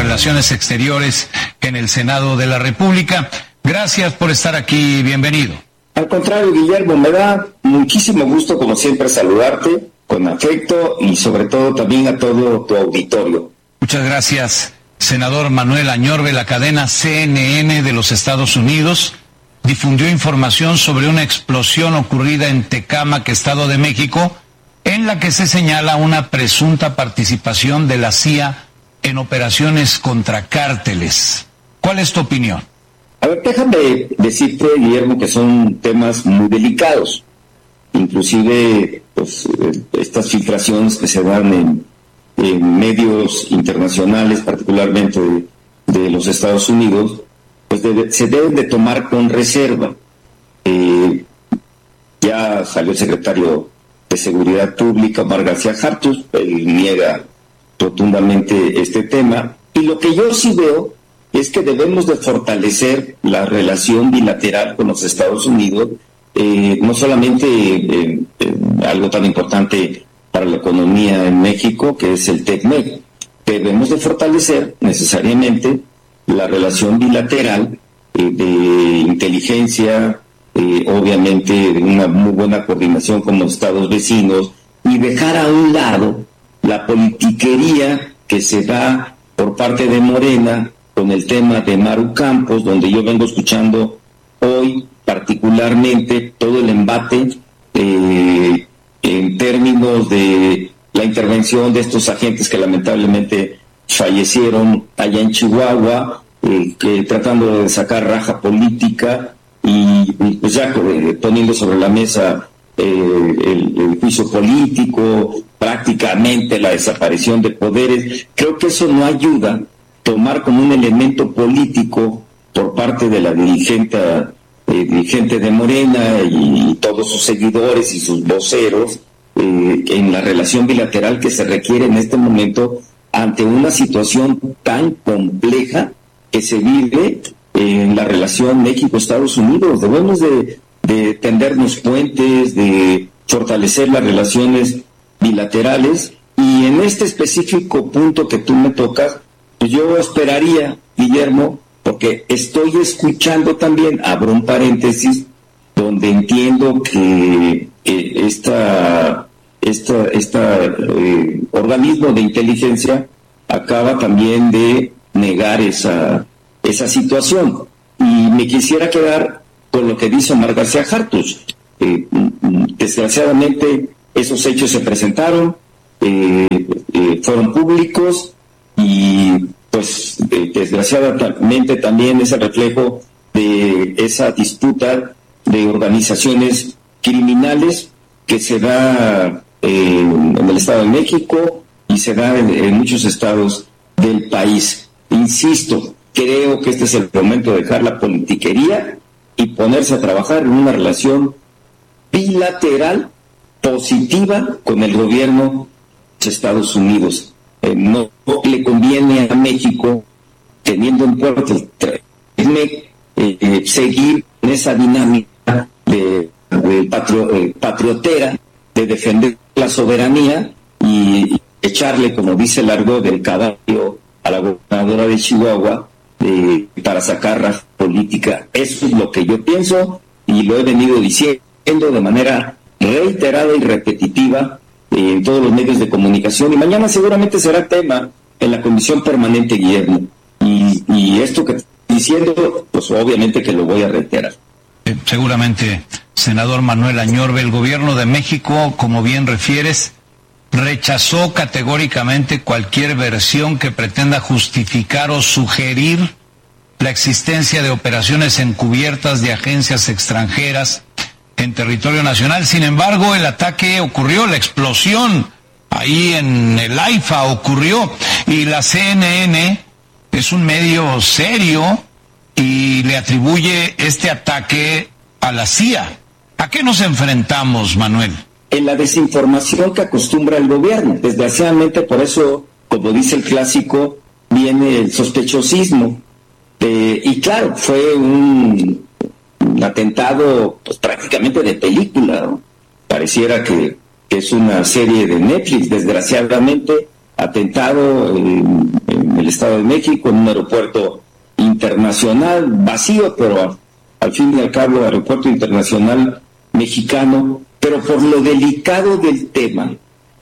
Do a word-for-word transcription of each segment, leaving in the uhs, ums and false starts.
Relaciones Exteriores en el Senado de la República. Gracias por estar aquí, bienvenido. Al contrario, Guillermo, me da muchísimo gusto, como siempre, saludarte con afecto y sobre todo también a todo tu auditorio. Muchas gracias, senador Manuel Añorbe. La cadena C N N de los Estados Unidos difundió información sobre una explosión ocurrida en Tecámac, Estado de México, en la que se señala una presunta participación de la C I A en operaciones contra cárteles. ¿Cuál es tu opinión? A ver, déjame decirte, Guillermo, que son temas muy delicados. Inclusive, pues, estas filtraciones que se dan en, en medios internacionales, particularmente de, de los Estados Unidos, pues debe, se deben de tomar con reserva. Eh, ya salió el secretario de Seguridad Pública, Omar García Harfuch, él niega rotundamente este tema, y lo que yo sí veo es que debemos de fortalecer la relación bilateral con los Estados Unidos, eh, no solamente eh, eh, algo tan importante para la economía en México, que es el TECMEC. Debemos de fortalecer necesariamente la relación bilateral eh, de inteligencia, eh, obviamente de una muy buena coordinación con los estados vecinos, y dejar a un lado la politiquería que se da por parte de Morena con el tema de Maru Campos, donde yo vengo escuchando hoy particularmente todo el embate eh, en términos de la intervención de estos agentes que lamentablemente fallecieron allá en Chihuahua, eh, que tratando de sacar raja política y, y pues ya eh, poniendo sobre la mesa eh, el, el juicio político, prácticamente la desaparición de poderes. Creo que eso no ayuda. Tomar como un elemento político por parte de la dirigente, eh, dirigente de Morena y, y todos sus seguidores y sus voceros eh, en la relación bilateral que se requiere en este momento ante una situación tan compleja que se vive en la relación México-Estados Unidos. Debemos de, de tendernos puentes, de fortalecer las relaciones bilaterales, y en este específico punto que tú me tocas, pues yo esperaría, Guillermo, porque estoy escuchando también, abro un paréntesis, donde entiendo que eh, esta, esta, esta eh, organismo de inteligencia acaba también de negar esa, esa situación. Y me quisiera quedar con lo que dice Omar García Harfuch. Eh, desgraciadamente, esos hechos se presentaron, eh, eh, fueron públicos, y pues eh, desgraciadamente también es el reflejo de esa disputa de organizaciones criminales que se da eh, en el Estado de México y se da en, en muchos estados del país. Insisto, creo que este es el momento de dejar la politiquería y ponerse a trabajar en una relación bilateral positiva con el gobierno de Estados Unidos. Eh, no le conviene a México, teniendo en cuenta el eh, eh, seguir en esa dinámica de, de patrio, eh, patriotera, de defender la soberanía y, y echarle, como dice el argot del caballo, a la gobernadora de Chihuahua eh, para sacar raja política. Eso es lo que yo pienso y lo he venido diciendo de manera reiterada y repetitiva en todos los medios de comunicación, y mañana seguramente será tema en la comisión permanente, Guillermo, y, y esto que estoy diciendo, pues obviamente que lo voy a reiterar. Eh, seguramente, senador Manuel Añorbe, el gobierno de México, como bien refieres, rechazó categóricamente cualquier versión que pretenda justificar o sugerir la existencia de operaciones encubiertas de agencias extranjeras en territorio nacional. Sin embargo, el ataque ocurrió, la explosión ahí en el AIFA ocurrió, y la C N N es un medio serio y le atribuye este ataque a la C I A. ¿A qué nos enfrentamos, Manuel? En la desinformación que acostumbra el gobierno. Desgraciadamente, por eso, como dice el clásico, viene el sospechosismo. Eh, y claro, fue un, un atentado pues, prácticamente de película, ¿no? Pareciera que, que es una serie de Netflix. Desgraciadamente, atentado en, en el Estado de México, en un aeropuerto internacional, vacío, pero al fin y al cabo aeropuerto internacional mexicano. Pero por lo delicado del tema,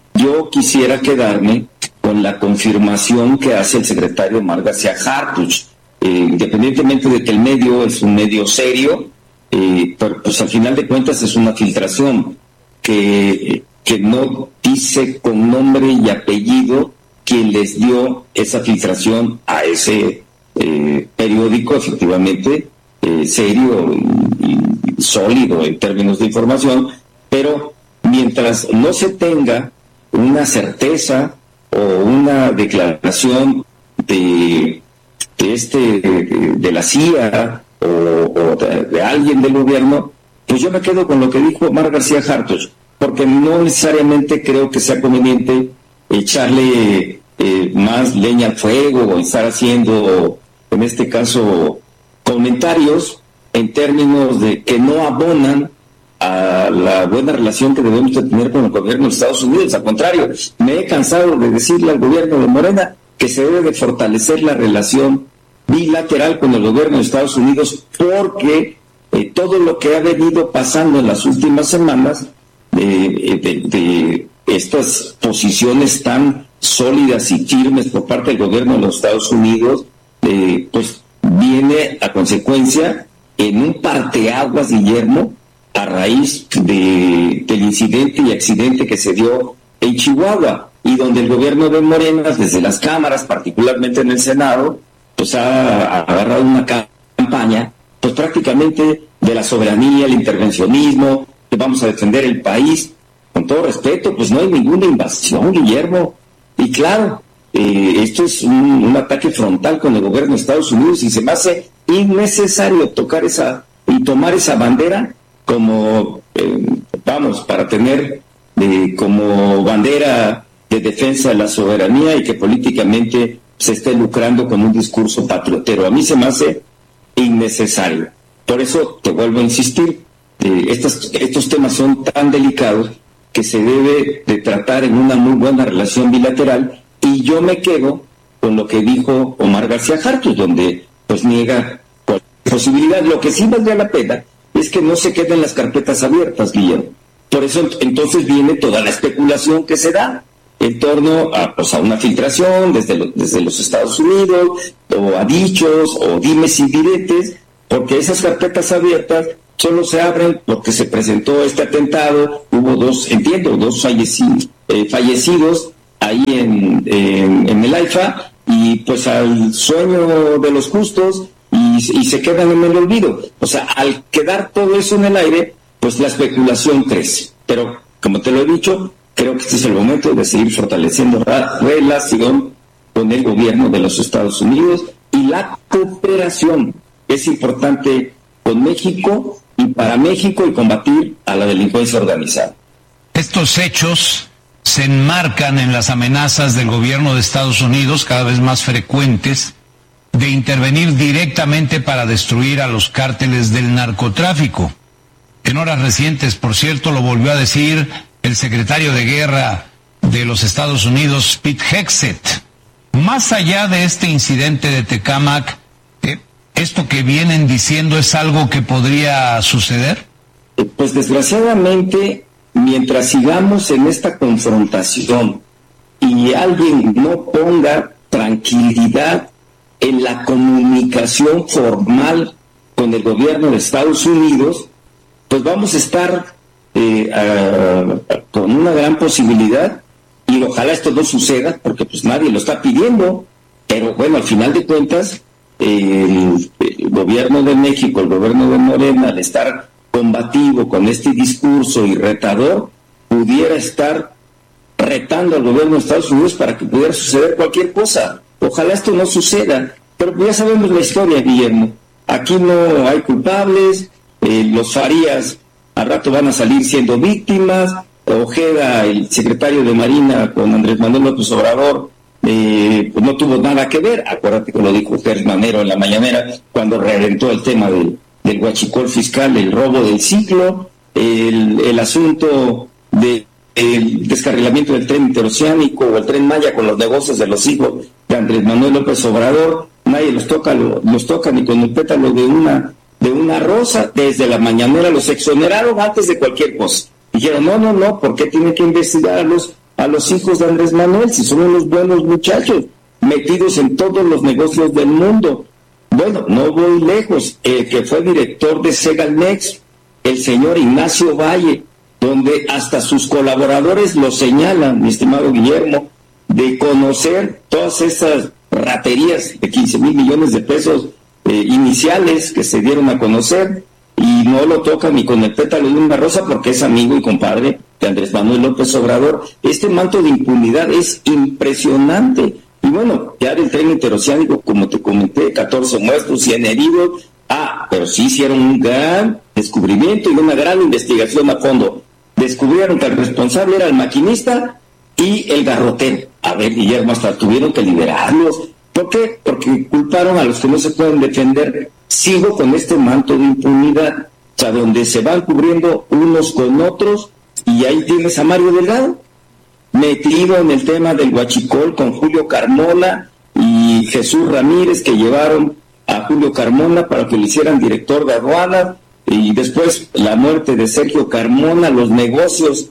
yo quisiera quedarme con la confirmación que hace el secretario Omar García Harfuch, eh, independientemente de que el medio es un medio serio, eh, pero pues al final de cuentas es una filtración que, que no dice con nombre y apellido quién les dio esa filtración a ese eh, periódico, efectivamente eh, serio y, y sólido en términos de información, pero mientras no se tenga una certeza o una declaración de, de este de, de la C I A o, o de, de alguien del gobierno, pues yo me quedo con lo que dijo Omar García Harfuch, porque no necesariamente creo que sea conveniente echarle eh, más leña al fuego o estar haciendo, en este caso, comentarios en términos de que no abonan a la buena relación que debemos de tener con el gobierno de Estados Unidos. Al contrario, me he cansado de decirle al gobierno de Morena que se debe de fortalecer la relación bilateral con el gobierno de Estados Unidos, porque eh, todo lo que ha venido pasando en las últimas semanas eh, de, de estas posiciones tan sólidas y firmes por parte del gobierno de los Estados Unidos, eh, pues viene a consecuencia en un parteaguas, Guillermo, a raíz de, del incidente y accidente que se dio en Chihuahua, y donde el gobierno de Morena, desde las cámaras, particularmente en el Senado, pues ha, ha agarrado una campaña, pues prácticamente de la soberanía, el intervencionismo, que vamos a defender el país. Con todo respeto, pues no hay ninguna invasión, Guillermo, y claro, eh, esto es un, un ataque frontal con el gobierno de Estados Unidos, y se me hace innecesario tocar esa y tomar esa bandera como, eh, vamos, para tener eh, como bandera de defensa de la soberanía y que políticamente se esté lucrando con un discurso patriotero. A mí se me hace innecesario. Por eso te vuelvo a insistir, eh, estos, estos temas son tan delicados que se debe de tratar en una muy buena relación bilateral, y yo me quedo con lo que dijo Omar García Harfuch, donde pues niega cualquier posibilidad. Lo que sí valdría la pena es que no se queden las carpetas abiertas, Guillermo. Por eso entonces viene toda la especulación que se da en torno a, pues, a una filtración desde, lo, desde los Estados Unidos, o a dichos, o dimes y diretes, porque esas carpetas abiertas solo se abren porque se presentó este atentado, hubo dos, entiendo, dos fallecidos, eh, fallecidos ahí en, en, en el AIFA, y pues al sueño de los justos, y, y se quedan en el olvido. O sea, al quedar todo eso en el aire, pues la especulación crece. Pero, como te lo he dicho, creo que este es el momento de seguir fortaleciendo la relación con el gobierno de los Estados Unidos, y la cooperación es importante con México y para México, y combatir a la delincuencia organizada. Estos hechos se enmarcan en las amenazas del gobierno de Estados Unidos, cada vez más frecuentes, de intervenir directamente para destruir a los cárteles del narcotráfico. En horas recientes, por cierto, lo volvió a decir el secretario de Guerra de los Estados Unidos, Pete Hegseth. Más allá de este incidente de Tecámac, eh, ¿esto que vienen diciendo es algo que podría suceder? Pues desgraciadamente, mientras sigamos en esta confrontación y alguien no ponga tranquilidad en la comunicación formal con el gobierno de Estados Unidos, pues vamos a estar eh, a, a, con una gran posibilidad, y ojalá esto no suceda, porque pues nadie lo está pidiendo, pero bueno, al final de cuentas, eh, el, el gobierno de México, el gobierno de Morena, al estar combativo con este discurso y retador, pudiera estar retando al gobierno de Estados Unidos para que pudiera suceder cualquier cosa. Ojalá esto no suceda, pero ya sabemos la historia, Guillermo. Aquí no hay culpables, eh, los Farías al rato van a salir siendo víctimas. Ojeda, el secretario de Marina, con Andrés Manuel López Obrador, eh, pues no tuvo nada que ver. Acuérdate que lo dijo Gers Manero en la mañanera, cuando reventó el tema del, del huachicol fiscal, el robo del ciclo, el, el asunto de el descarrilamiento del tren interoceánico o el tren Maya con los negocios de los hijos de Andrés Manuel López Obrador, nadie los toca, los toca ni con el pétalo de una, de una rosa. Desde la mañanera los exoneraron antes de cualquier cosa. Dijeron, no, no, no, ¿por qué tienen que investigar a los, a los hijos de Andrés Manuel si son unos buenos muchachos, metidos en todos los negocios del mundo? Bueno, no voy lejos, el que fue director de Segalmex, el señor Ignacio Valle, donde hasta sus colaboradores lo señalan, mi estimado Guillermo, de conocer todas esas raterías de quince mil millones de pesos eh, iniciales que se dieron a conocer, y no lo toca ni con el pétalo de una rosa porque es amigo y compadre de Andrés Manuel López Obrador. Este manto de impunidad es impresionante. Y bueno, ya del tren interoceánico, como te comenté, catorce muertos, cien heridos. Ah, pero sí hicieron un gran descubrimiento y una gran investigación a fondo. Descubrieron que el responsable era el maquinista y el garrotero. A ver, Guillermo, hasta tuvieron que liberarlos. ¿Por qué? Porque culparon a los que no se pueden defender. Sigo con este manto de impunidad, o sea, donde se van cubriendo unos con otros, y ahí tienes a Mario Delgado, metido en el tema del huachicol con Julio Carmona y Jesús Ramírez, que llevaron a Julio Carmona para que lo hicieran director de aduanas, y después la muerte de Sergio Carmona, los negocios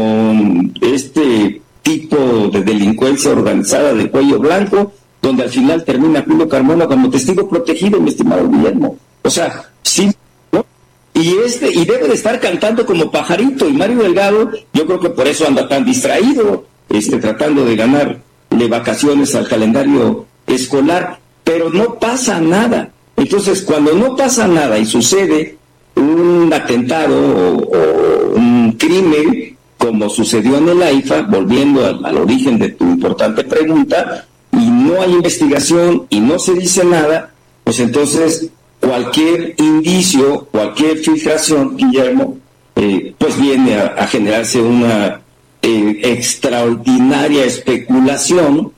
con este tipo de delincuencia organizada de cuello blanco, donde al final termina Julio Carmona como testigo protegido, mi estimado Guillermo. O sea, sí, ¿no? Y este, y debe de estar cantando como pajarito, y Mario Delgado, yo creo que por eso anda tan distraído, este, tratando de ganarle vacaciones al calendario escolar, pero no pasa nada. Entonces, cuando no pasa nada y sucede un atentado o, o un crimen, como sucedió en el AIFA, volviendo al, al origen de tu importante pregunta, y no hay investigación y no se dice nada, pues entonces cualquier indicio, cualquier filtración, Guillermo, eh, pues viene a, a generarse una eh, extraordinaria especulación